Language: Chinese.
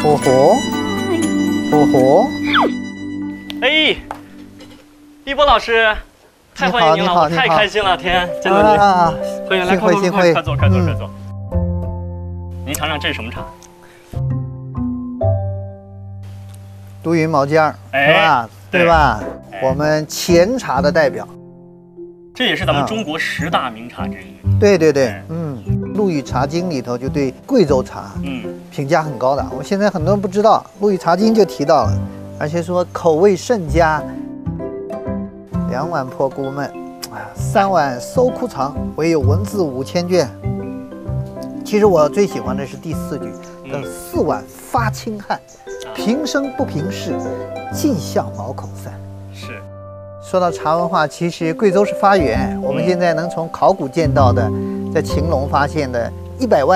哦吼，哦吼！ 哎，一博老师，太欢迎您了，我太开心了，天，见到您，欢迎来，快坐，快坐。您尝尝这是什么茶？ 都匀毛尖儿，是吧？对吧？我们前茶的代表， 这也是咱们中国10大名茶之一。 对，陆羽茶经里头就对贵州茶，评价很高的。我现在很多人不知道，陆羽茶经就提到了，而且说口味甚佳，2碗破孤闷，3碗搜枯肠，唯有文字5000卷。其实我最喜欢的是第4句，等4碗发清汗，平生不平事，尽笑毛孔散。 是。 说到茶文化，其实贵州是发源。我们现在能从考古见到的，在秦陇发现的100万